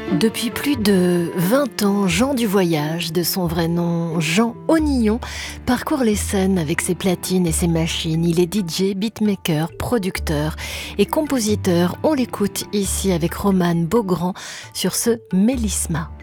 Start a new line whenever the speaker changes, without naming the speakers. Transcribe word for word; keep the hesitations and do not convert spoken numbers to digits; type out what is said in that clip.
Depuis plus de vingt ans, Jean du Voyage, de son vrai nom Jean Onillon, parcourt les scènes avec ses platines et ses machines. Il est D J, beatmaker, producteur et compositeur. On l'écoute ici avec Romane Beaugrand sur ce Mélisma.